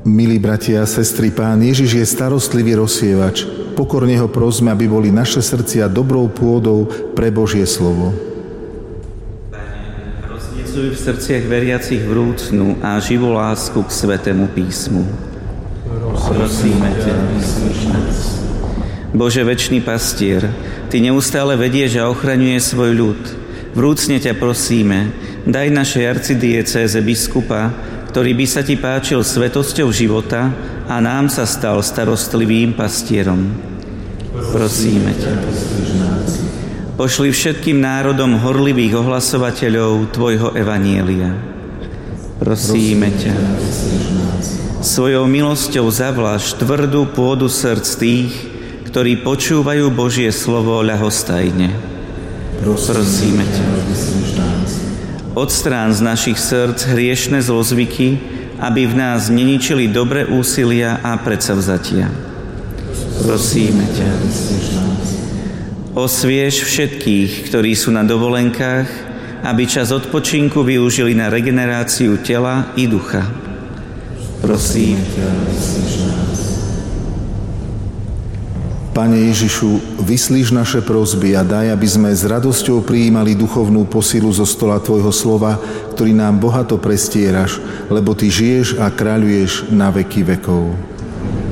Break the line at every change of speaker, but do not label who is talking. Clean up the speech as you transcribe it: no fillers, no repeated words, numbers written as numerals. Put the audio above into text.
Milí bratia a sestry, Pán Ježiš je starostlivý rozsievač. Pokorne ho prosme, aby boli naše srdcia dobrou pôdou pre Božie slovo.
Pane, rozniecuj v srdciach veriacich vrúcnu a živú lásku k Svätému písmu. Prosíme ťa, vyslíš nás. Bože, večný pastier, Ty neustále vedieš a ochraňuješ svoj ľud. Vrúcne ťa prosíme, daj našej arcidiecéze biskupa, ktorý by sa Ti páčil svetosťou života a nám sa stal starostlivým pastierom. Prosíme ťa. Pošli všetkým národom horlivých ohlasovateľov Tvojho evanjelia. Prosíme ťa. Svojou milosťou zavlaž tvrdú pôdu srdc tých, ktorí počúvajú Božie slovo ľahostajne. Prosíme ťa. Odstrán z našich srdc hriešne zlozvyky, aby v nás neničili dobré úsilia a predsavzatia. Prosíme ťa. Osviež všetkých, ktorí sú na dovolenkách, aby čas odpočinku využili na regeneráciu tela i ducha. Prosím ťa.
Pane Ježišu, vyslíš naše prosby a daj, aby sme s radosťou prijímali duchovnú posilu zo stola Tvojho slova, ktorý nám bohato prestieraš, lebo Ty žiješ a kráľuješ na veky vekov.